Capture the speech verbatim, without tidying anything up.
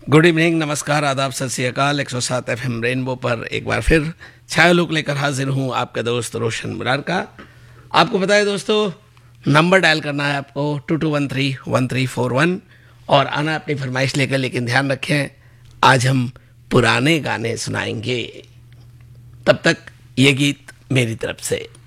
Good evening, नमस्कार, आदाब, सत श्री अकाल। एक सौ सात एफ एम रेनबो पर एक बार फिर छाया लुक लेकर हाजिर हूँ, आपका दोस्त रोशन मुरार का। आपको पता है दोस्तों, नंबर डायल करना है आपको to to one three one three four one और आना अपनी फरमाइश लेकर। लेकिन ध्यान रखें, आज हम पुराने गाने सुनाएंगे। तब तक ये गीत मेरी तरफ से।